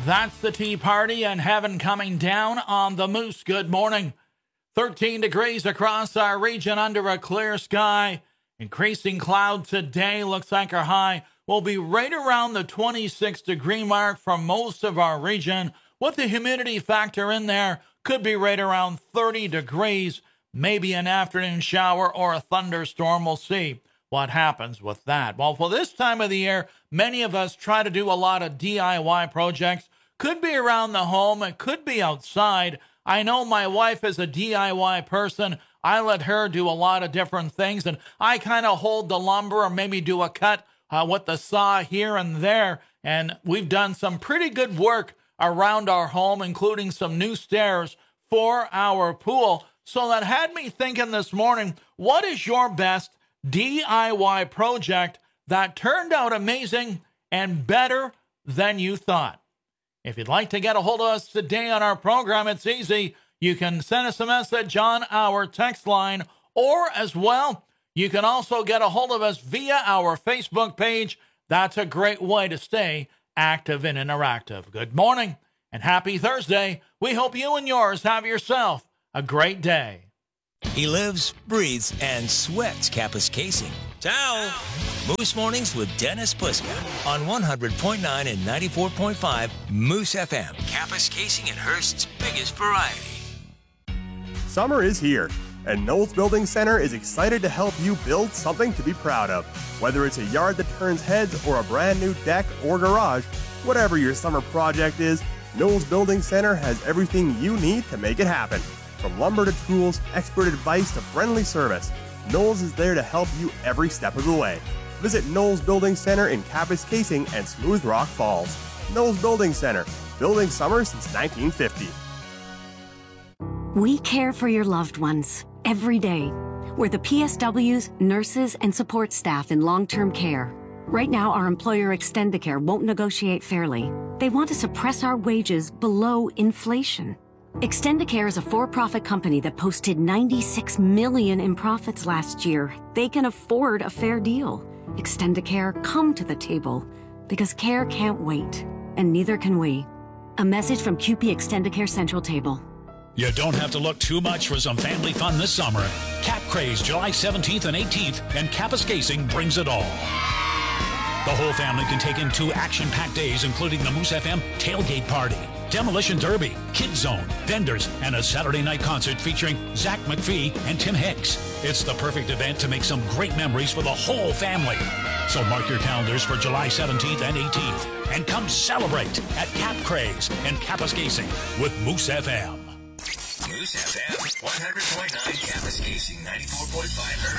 That's the Tea Party and heaven coming down on the Moose. Good morning. 13 degrees across our region under a clear sky. Increasing cloud today. Looks like our high will be right around the 26-degree mark for most of our region. With the humidity factor in there, could be right around 30 degrees. Maybe an afternoon shower or a thunderstorm. We'll see what happens with that. Well, for this time of the year, many of us try to do a lot of DIY projects. Could be around the home. It could be outside. I know my wife is a DIY person. I let her do a lot of different things, and I kind of hold the lumber or maybe do a cut with the saw here and there. And we've done some pretty good work around our home, including some new stairs for our pool. So that had me thinking this morning, what is your best DIY project that turned out amazing and better than you thought? If you'd like to get a hold of us today on our program, it's easy. You can send us a message on our text line, or as well, you can also get a hold of us via our Facebook page. That's a great way to stay active and interactive. Good morning and happy Thursday. We hope you and yours have yourself a great day. He lives, breathes, and sweats Kapuskasing. Ciao! Moose Mornings with Dennis Puska on 100.9 and 94.5 Moose FM. Kapuskasing and Hearst's biggest variety. Summer is here, and Knowles Building Center is excited to help you build something to be proud of. Whether it's a yard that turns heads or a brand new deck or garage, whatever your summer project is, Knowles Building Center has everything you need to make it happen. From lumber to tools, expert advice to friendly service, Knowles is there to help you every step of the way. Visit Knowles Building Center in Kapuskasing and Smooth Rock Falls. Knowles Building Center, building summer since 1950. We care for your loved ones every day. We're the PSWs, nurses, and support staff in long-term care. Right now, our employer Extendicare won't negotiate fairly. They want to suppress our wages below inflation. Extendicare is a for-profit company that posted $96 million in profits last year. They can afford a fair deal. Extendicare, come to the table, because care can't wait, and neither can we. A message from CUPE Extendicare Central Table. You don't have to look too much for some family fun this summer. Cap Craze, July 17th and 18th, and Kapuskasing brings it all. The whole family can take in 2 action-packed days, including the Moose FM Tailgate Party, Demolition Derby, Kids Zone, vendors, and a Saturday night concert featuring Zach McPhee and Tim Hicks. It's the perfect event to make some great memories for the whole family. So mark your calendars for July 17th and 18th, and come celebrate at Cap Craze and Kapuskasing with Moose FM. Moose FM, 100.9 Kapuskasing, 94.5 Hearst.